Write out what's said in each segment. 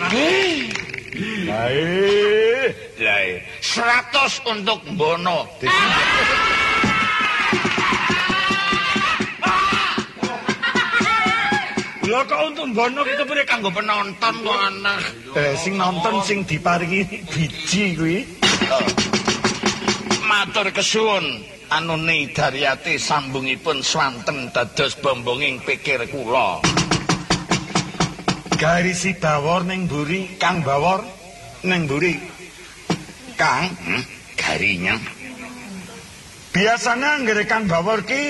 Lah 100 untuk Bono. Lha kok untuk Bono kita punya kanggo penonton kok anak. Sing nonton sing diparingi biji kuwi. Matur kesuwun Anuni Daryati sambungipun swanten dados bombonging pikir kula. Garisi Bawor ning mburi, Kang Bawor ning mburi. Kang, garinya. Biasanya anggere Kang Bawor ki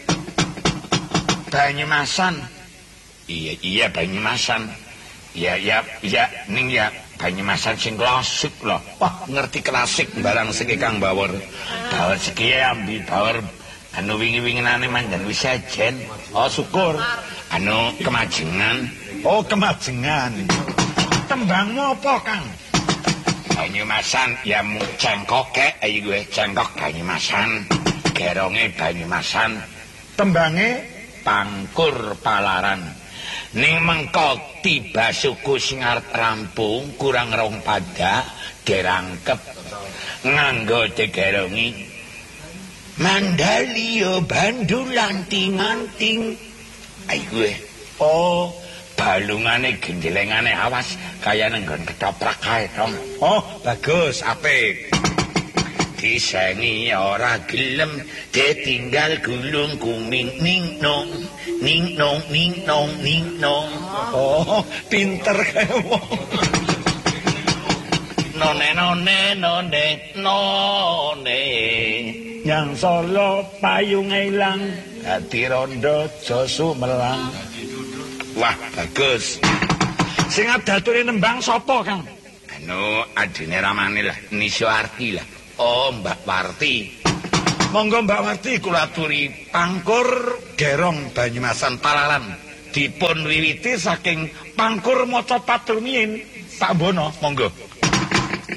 Banyumasan. Iya Banyumasan. Ya ning ya Banyumasan sing klasik lho. Wah, ngerti klasik barang sing Kang Bawor. Bawor siki ambi Bawor anu wingi-winginane mandan wis sejen. Oh, syukur. Anu kemajengan. Oh, kemajengan. Tembangmu apa, Kang? Banyumasan ya cengkok ayo gue cengkok Banyumasan. Geronge Banyumasan. Tembange Pangkur Palaran. Ning mengko tiba suku sing arep rampung kurang rong pada dirangkep nganggo digerongi Mandalio Bandul lanting-anting. Ayo gue. Oh, balungane gendelengane awas kaya nenggon ketoprak kae dong. Oh, bagus, apik. Disengi ora gelem ditinggal gulung kuming ning nong ning nong ning nong ning nong. Oh, pinter kae wong. None Yang Solo payunge ilang dadi rondo aja sumelang. Wah, bagus. Sing adatune nembang sapa, Kang? Anu adine ramane lah, Nisyo Arti lah. Oh, Mbak Warti. Monggo Mbak Warti Kula aturi Pangkur Gerong Banyumasan Palaran dipun wiwiti saking Pangkur maca patur miyin Pak Bono. monggo.